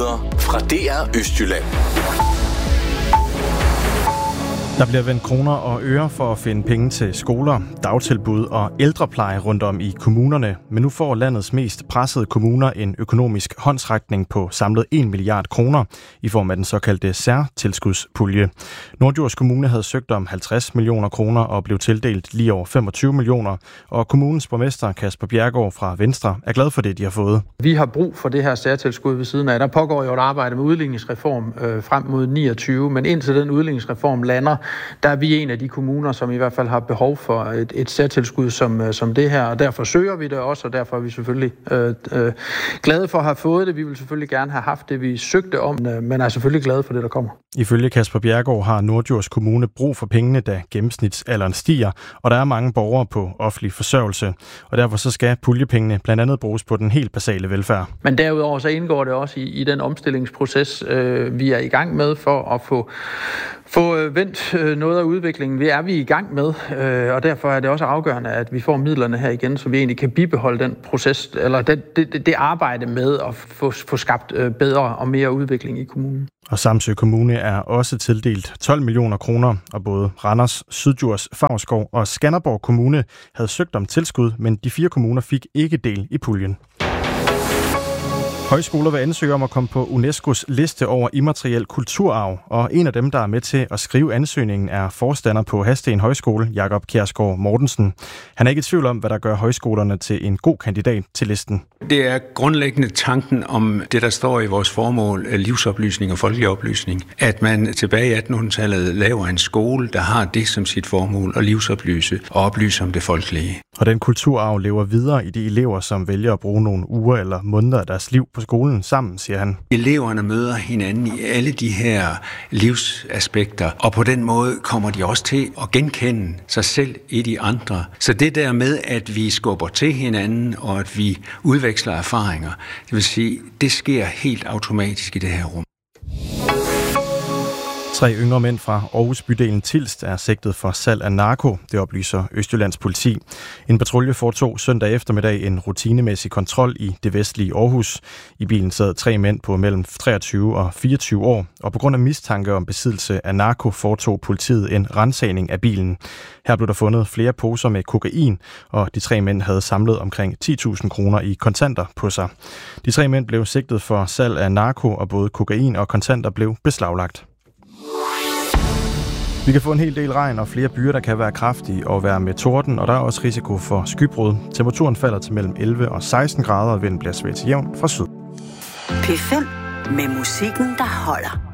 Nyheder fra DR Østjylland. Der bliver vendt kroner og øre for at finde penge til skoler, dagtilbud og ældrepleje rundt om i kommunerne. Men nu får landets mest pressede kommuner en økonomisk håndsrækning på samlet 1 milliard kroner i form af den såkaldte særtilskudspulje. Norddjurs Kommune havde søgt om 50 millioner kroner og blev tildelt lige over 25 millioner. Og kommunens borgmester Kasper Bjerregaard fra Venstre er glad for det, de har fået. Vi har brug for det her særtilskud ved siden af. Der pågår jo et arbejde med udligningsreform frem mod 29, men indtil den udligningsreform lander, der er vi en af de kommuner, som i hvert fald har behov for et særtilskud som det her, og derfor søger vi det også, og derfor er vi selvfølgelig glade for at have fået det. Vi vil selvfølgelig gerne have haft det, vi søgte om, men er selvfølgelig glade for det, der kommer. Ifølge Kasper Bjerregaard har Norddjurs Kommune brug for pengene, da gennemsnitsalderen stiger, og der er mange borgere på offentlig forsørgelse, og derfor så skal puljepengene blandt andet bruges på den helt basale velfærd. Men derudover så indgår det også i den omstillingsproces, vi er i gang med for at få vendt noget af udviklingen. Det er vi i gang med, og derfor er det også afgørende, at vi får midlerne her igen, så vi egentlig kan bibeholde den proces, eller det arbejde med at få skabt bedre og mere udvikling i kommunen. Og Samsø Kommune er også tildelt 12 millioner kroner, og både Randers, Syddjurs, Favrskov og Skanderborg Kommune havde søgt om tilskud, men de 4 kommuner fik ikke del i puljen. Højskoler vil ansøge om at komme på UNESCO's liste over immateriel kulturarv, og en af dem, der er med til at skrive ansøgningen, er forstander på Hadsten Højskole, Jakob Kjærsgaard Mortensen. Han er ikke i tvivl om, hvad der gør højskolerne til en god kandidat til listen. Det er grundlæggende tanken om det, der står i vores formål, livsoplysning og folkelig oplysning. At man tilbage i 1800-tallet laver en skole, der har det som sit formål at livsoplyse og oplyse om det folkelige. Og den kulturarv lever videre i de elever, som vælger at bruge nogle uger eller måneder af deres liv på skolen sammen, siger han. Eleverne møder hinanden i alle de her livsaspekter, og på den måde kommer de også til at genkende sig selv i de andre. Så det der med, at vi skubber til hinanden, og at vi udveksler erfaringer, det vil sige, det sker helt automatisk i det her rum. 3 yngre mænd fra Aarhus bydelen Tilst er sigtet for salg af narko, det oplyser Østjyllands politi. En patrulje foretog søndag eftermiddag en rutinemæssig kontrol i det vestlige Aarhus. I bilen sad 3 mænd på mellem 23 og 24 år, og på grund af mistanke om besiddelse af narko foretog politiet en ransagning af bilen. Her blev der fundet flere poser med kokain, og de 3 mænd havde samlet omkring 10.000 kroner i kontanter på sig. De 3 mænd blev sigtet for salg af narko, og både kokain og kontanter blev beslaglagt. Vi kan få en hel del regn og flere byer, der kan være kraftige og være med torden, og der er også risiko for skybrud. Temperaturen falder til mellem 11 og 16 grader, og vinden bliver svag til jævn fra syd. P5 med musikken, der holder.